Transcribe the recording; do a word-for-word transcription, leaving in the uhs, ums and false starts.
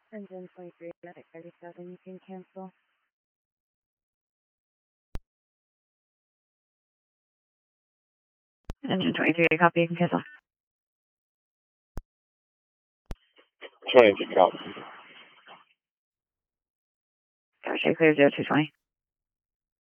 Engine twenty-three, Medic thirty-seven, you can cancel. Engine twenty-three, copy, you can cancel. twenty-two, copy. Gotcha, clear zero two twenty.